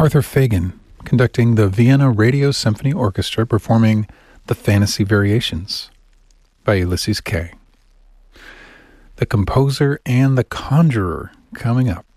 Arthur Fagan conducting the Vienna Radio Symphony Orchestra performing The Fantasy Variations by Ulysses Kay. The Composer and the Conjurer coming up.